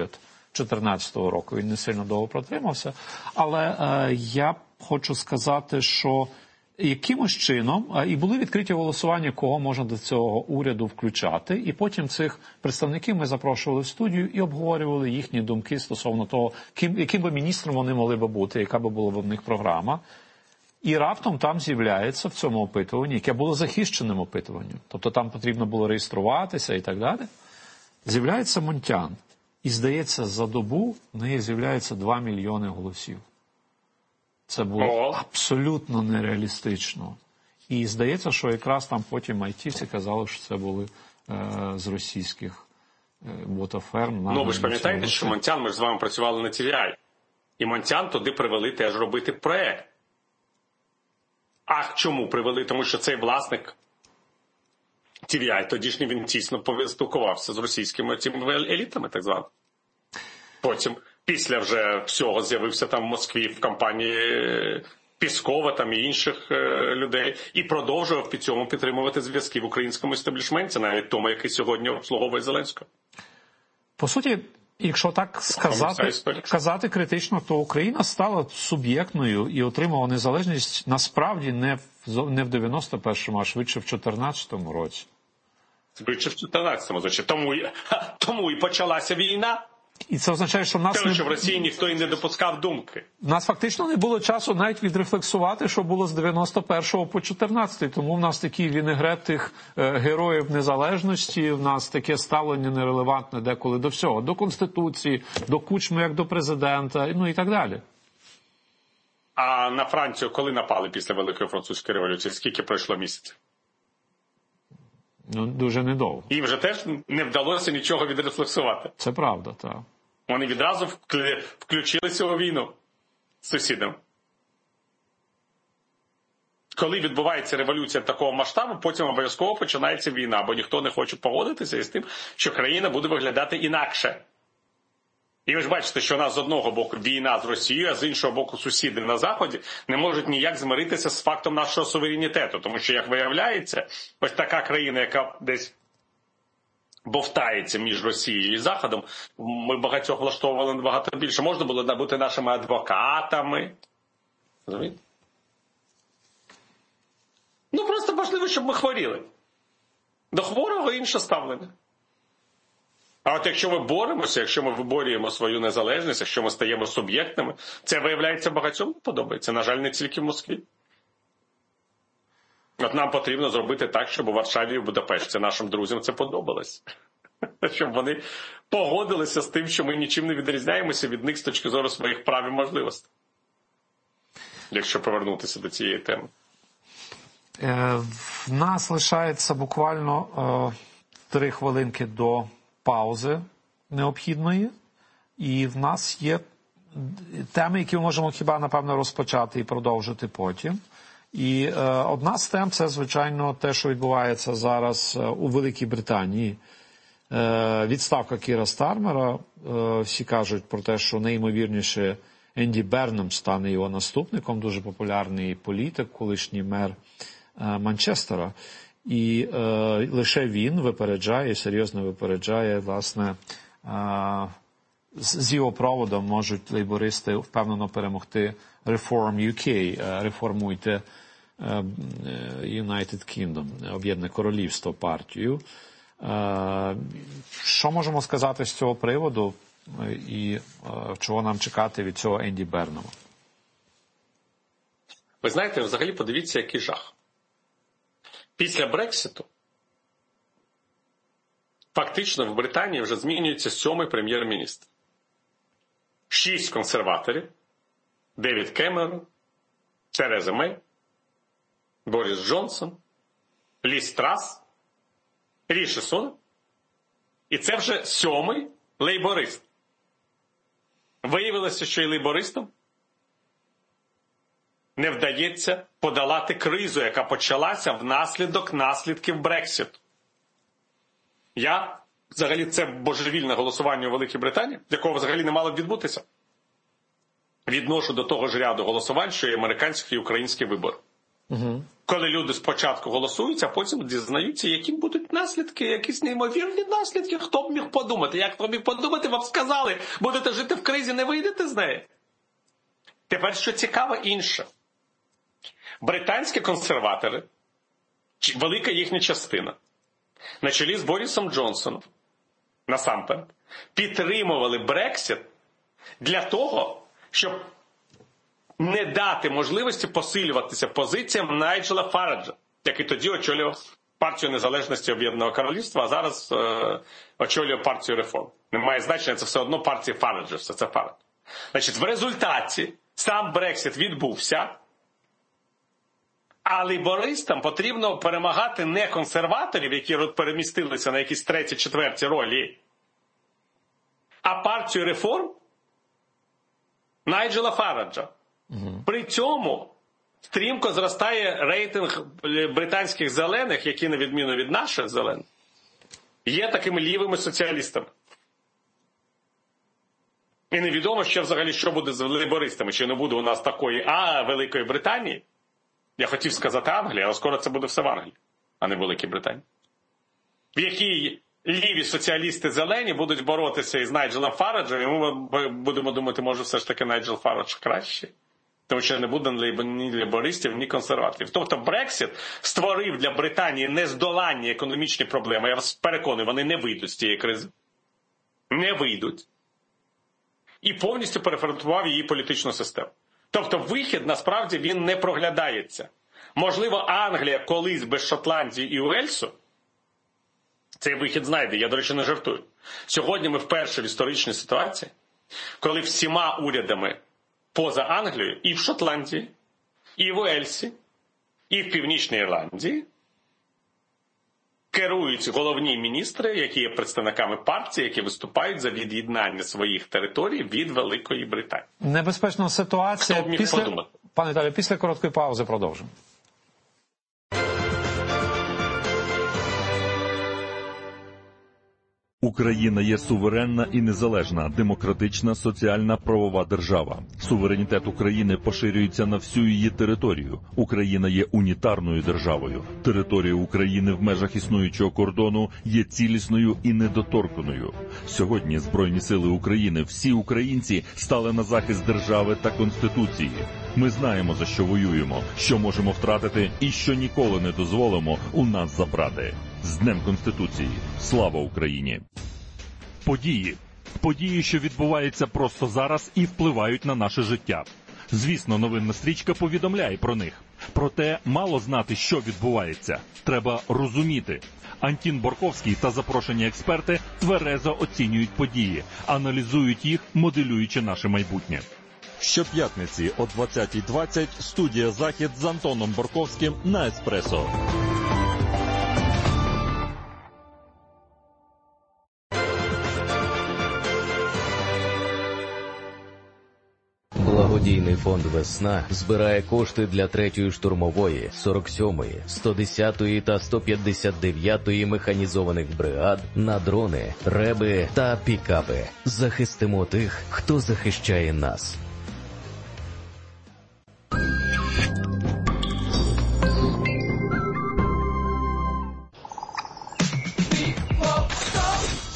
уряд 2014 року. Він не сильно довго протримався. Але я хочу сказати, що якимось чином, і були відкриті голосування, кого можна до цього уряду включати, і потім цих представників ми запрошували в студію і обговорювали їхні думки стосовно того, яким би міністром вони могли би бути, яка би була в них програма. І раптом там з'являється в цьому опитуванні, яке було захищеним опитуванням, тобто там потрібно було реєструватися і так далі, з'являється Монтян. І, здається, за добу в неї з'являється 2 мільйони голосів. Це було абсолютно нереалістично. І здається, що якраз там потім айтівці казали, що це були з російських ботаферм. Ну, ви ж пам'ятаєте, що Монтян, ми ж з вами працювали на TVI. І Монтян туди привели теж робити проект. А чому привели? Тому що цей власник TVI, тодішній, він тісно спілкувався з російськими цими елітами, так званими. Потім, після вже всього, з'явився там в Москві в компанії Піскова там і інших людей, і продовжував під цьому підтримувати зв'язки в українському естеблішменті, навіть тому, який сьогодні обслуговує Зеленського. По суті, якщо так сказати критично, то Україна стала суб'єктною і отримала незалежність насправді не в 91-му, а швидше в 14-му році. Швидше в 14-му, значить. Тому і почалася війна. І це означає, що що в Росії ніхто і не допускав думки. У нас фактично не було часу навіть відрефлексувати, що було з 91-го по 14-й. Тому в нас такий вінегрет тих героїв незалежності, в нас таке ставлення нерелевантне деколи до всього. До Конституції, до Кучми як до президента, ну і так далі. А на Францію коли напали після Великої Французької революції? Скільки пройшло місяців? Ну, дуже недовго. Їм вже теж не вдалося нічого відрефлексувати. Це правда, так. Вони відразу включилися у війну з сусідами. Коли відбувається революція такого масштабу, потім обов'язково починається війна, бо ніхто не хоче погодитися із тим, що країна буде виглядати інакше. І ви ж бачите, що у нас з одного боку війна з Росією, а з іншого боку сусіди на Заході не можуть ніяк змиритися з фактом нашого суверенітету. Тому що, як виявляється, ось така країна, яка десь бовтається між Росією і Заходом, ми багатьох влаштовували набагато більше. Можна було бути нашими адвокатами. Розумієте? Ну, просто важливо, щоб ми хворіли. До хворого інше ставлення. А от якщо ми боремося, якщо ми виборюємо свою незалежність, якщо ми стаємо суб'єктами, це, виявляється, багатьом подобається. На жаль, не тільки в Москві. От нам потрібно зробити так, щоб у Варшаві і в Будапешті нашим друзям це подобалось. Щоб вони погодилися з тим, що ми нічим не відрізняємося від них з точки зору своїх прав і можливостей. Якщо повернутися до цієї теми. В нас лишається буквально 3 хвилинки до паузи необхідної. І в нас є теми, які ми можемо хіба, напевно, розпочати і продовжити потім. І одна з тем – це, звичайно, те, що відбувається зараз у Великій Британії. Відставка Кіра Стармера. Всі кажуть про те, що найімовірніше Енді Бернем стане його наступником, дуже популярний політик, колишній мер Манчестера. І лише він випереджає, серйозно випереджає, власне, з його проводом можуть лейбористи впевнено перемогти Reform UK, реформуйте United Kingdom, Об'єднане Королівство партію. Що можемо сказати з цього приводу і чого нам чекати від цього Енді Бернема? Ви знаєте, взагалі подивіться, який жах. Після Брекситу фактично в Британії вже змінюється 7-й прем'єр-міністр. 6 консерваторів: Девід Кемерон, Тереза Мей, Борис Джонсон, Ліз Трас, Ріші Сунак. І це вже 7-й лейборист. Виявилося, що і лейбористам не вдається подолати кризу, яка почалася внаслідок наслідків Брекситу. Взагалі, це божевільне голосування у Великій Британії, якого взагалі не мало б відбутися. Відношу до того ж ряду голосувань, що і американські, і українські вибори. коли люди спочатку голосують, а потім дізнаються, які будуть наслідки, якісь неймовірні наслідки. Хто б міг подумати? Як хто міг подумати, вам сказали, будете жити в кризі, не вийдете з неї. Тепер, що цікаво інше. Британські консерватори, велика їхня частина, на чолі з Борисом Джонсоном, насамперед, підтримували Брексіт для того, щоб не дати можливості посилюватися позиціям Найджела Фараджа, який тоді очолював партію незалежності Об'єднаного Королівства, а зараз очолює партію реформ. Немає значення, це все одно партія Фараджа, все це Фарадж. Значить, в результаті сам Брексіт відбувся, а лейбористам потрібно перемагати не консерваторів, які перемістилися на якісь треті-четверті ролі, а партію реформ Найджела Фараджа. При цьому стрімко зростає рейтинг британських зелених, які, на відміну від наших зелених, є такими лівими соціалістами. І невідомо ще взагалі, що буде з лейбористами, чи не буде у нас такої Великої Британії. Я хотів сказати Англії, але скоро це буде все в Англії, а не в Великій Британії. В якій ліві соціалісти зелені будуть боротися із Найджелом Фараджем, і ми будемо думати, може все ж таки Найджел Фарадж краще. Тому що не буде ні лейбористів, ні консерваторів. Тобто Брексіт створив для Британії нездоланні економічні проблеми. Я вас переконую, вони не вийдуть з цієї кризи. Не вийдуть. І повністю переформатував її політичну систему. Тобто вихід, насправді, він не проглядається. Можливо, Англія колись без Шотландії і Уельсу цей вихід знайде. Я, до речі, не жартую. Сьогодні ми вперше в історичній ситуації, коли всіма урядами поза Англією і в Шотландії, і в Уельсі, і в Північній Ірландії керують головні міністри, які є представниками партії, які виступають за від'єднання своїх територій від Великої Британії. Небезпечна ситуація. Пане Віталію, після короткої паузи продовжимо. Україна є суверенна і незалежна, демократична, соціальна, правова держава. Суверенітет України поширюється на всю її територію. Україна є унітарною державою. Територія України в межах існуючого кордону є цілісною і недоторканою. Сьогодні Збройні сили України, всі українці стали на захист держави та Конституції. Ми знаємо, за що воюємо, що можемо втратити і що ніколи не дозволимо у нас забрати. З Днем Конституції! Слава Україні! Події, що відбуваються просто зараз і впливають на наше життя. Звісно, новинна стрічка повідомляє про них. Проте мало знати, що відбувається. Треба розуміти. Антін Борковський та запрошені експерти тверезо оцінюють події, аналізують їх, моделюючи наше майбутнє. Щоп'ятниці о 20:20 студія «Захід» з Антоном Борковським на «Еспресо». Благодійний фонд «Весна» збирає кошти для 3-ї штурмової, 47-ї, 110-ї та 159-ї механізованих бригад на дрони, реби та пікапи. Захистимо тих, хто захищає нас.